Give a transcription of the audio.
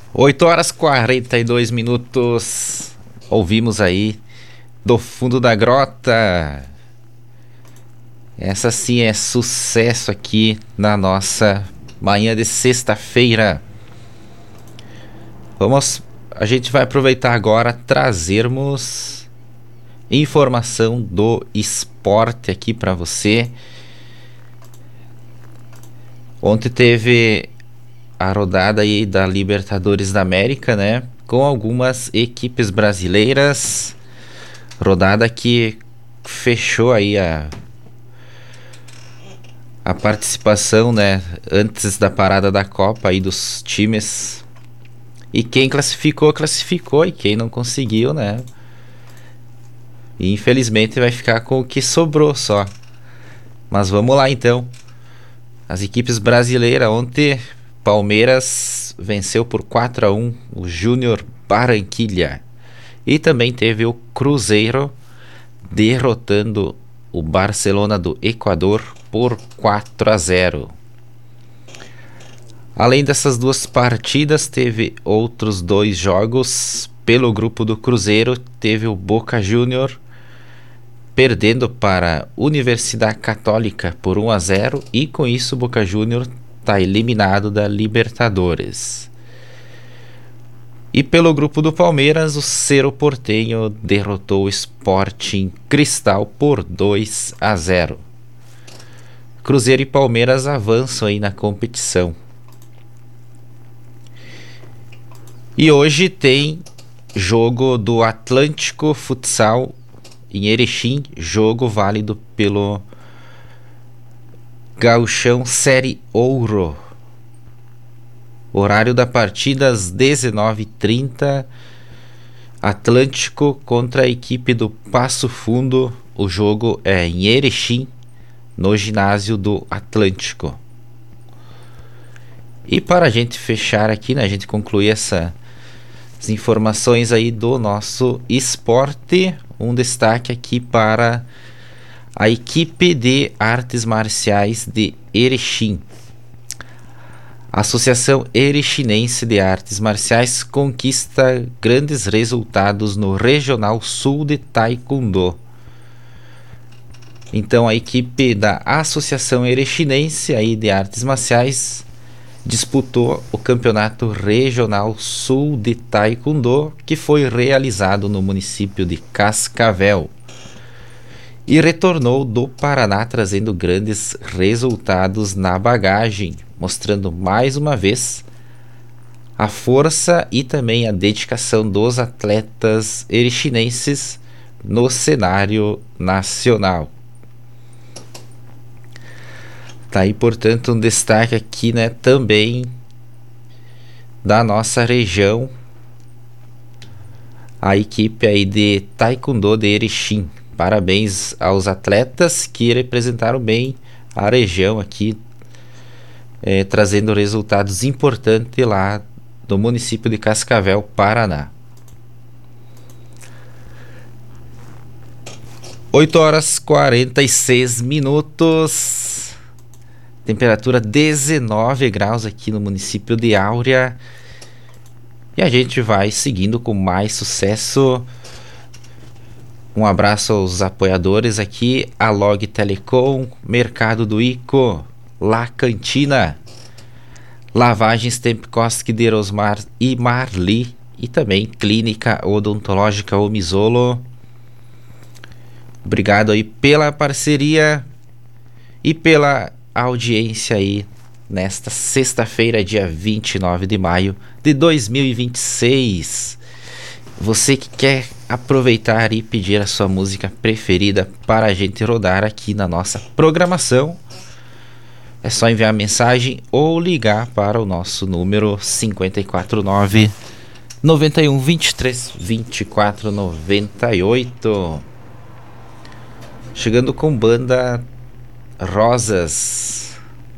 8h42. Ouvimos aí Do Fundo da Grota. Essa sim é sucesso aqui na nossa manhã de sexta-feira. A gente vai aproveitar agora trazermos informação do esporte aqui para você. Ontem teve a rodada aí da Libertadores da América, né? Com algumas equipes brasileiras. Rodada que fechou aí a participação, né? Antes da parada da Copa aí dos times. E quem classificou, classificou. E quem não conseguiu, né? E infelizmente vai ficar com o que sobrou só. Mas vamos lá então. As equipes brasileiras ontem, Palmeiras venceu por 4-1 o Júnior Barranquilla. E também teve o Cruzeiro derrotando o Barcelona do Equador por 4-0. Além dessas duas partidas, teve outros dois jogos. Pelo grupo do Cruzeiro, teve o Boca Juniors perdendo para a Universidade Católica por 1-0 e com isso o Boca Juniors está eliminado da Libertadores. E pelo grupo do Palmeiras, o Cerro Porteño derrotou o Sporting Cristal por 2-0. Cruzeiro e Palmeiras avançam aí na competição. E hoje tem jogo do Atlântico Futsal em Erechim, jogo válido pelo Gauchão Série Ouro. Horário da partida às 19h30. Atlântico contra a equipe do Passo Fundo. O jogo é em Erechim, no ginásio do Atlântico. E para a gente fechar aqui, né, a gente concluir essas informações aí do nosso esporte, um destaque aqui para a equipe de artes marciais de Erechim. A Associação Erechinense de Artes Marciais conquista grandes resultados no Regional Sul de Taekwondo. Então a equipe da Associação Erechinense aí de Artes Marciais disputou o Campeonato Regional Sul de Taekwondo, que foi realizado no município de Cascavel, e retornou do Paraná trazendo grandes resultados na bagagem, mostrando mais uma vez a força e também a dedicação dos atletas erechinenses no cenário nacional. Tá aí, portanto, um destaque aqui, né, também da nossa região, a equipe aí de Taekwondo de Erechim. Parabéns aos atletas que representaram bem a região aqui, trazendo resultados importantes lá do município de Cascavel, Paraná. 8h46. Temperatura 19 graus aqui no município de Áurea. E a gente vai seguindo com mais sucesso. Um abraço aos apoiadores aqui: a Log Telecom, Mercado do Ico, La Cantina, Lavagens Tempkoski de Erosmar e Marli, e também Clínica Odontológica Omisolo. Obrigado aí pela parceria e pela audiência aí nesta sexta-feira, dia 29 de maio de 2026. Você que quer aproveitar e pedir a sua música preferida para a gente rodar aqui na nossa programação, é só enviar mensagem ou ligar para o nosso número 549 91 23 24 98. Chegando com banda Rosas.